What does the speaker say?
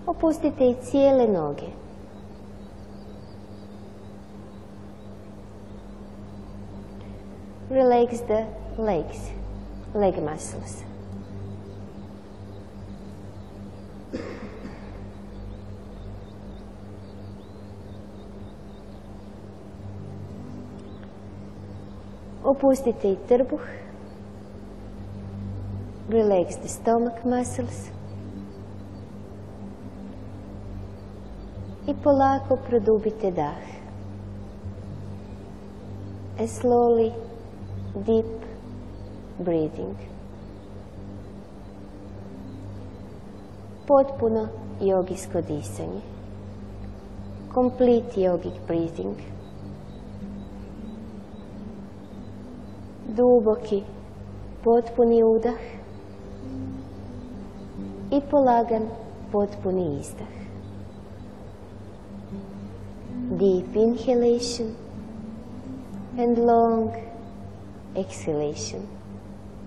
Opustite i cijele noge. Relax the legs, leg muscles. Opustite i trbuh. Relax the stomach muscles. I polako produbite dah. And slowly, deep breathing. Potpuno jogijsko disanje. Complete yogic breathing. Duboki, potpuni udah i polagan, potpuni izdah. Deep inhalation and long exhalation.